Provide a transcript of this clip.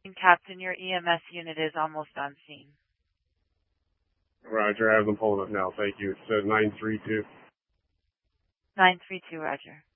Captain, your EMS unit is almost on scene. Roger, I have them pulling up now. Thank you. It's 932. 932, Roger.